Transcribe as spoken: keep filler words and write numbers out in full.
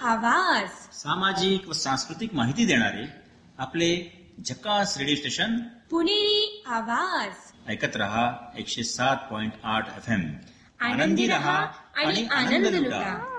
आवाज. सामाजिक व सांस्कृतिक माहिती देणारे आपले झकास रेडिओ स्टेशन पुणेरी आवाज. ऐकत रहा एकशे सात पॉइंट आठ एफ एम. आनंदी रहा आणि आनंद लुटा.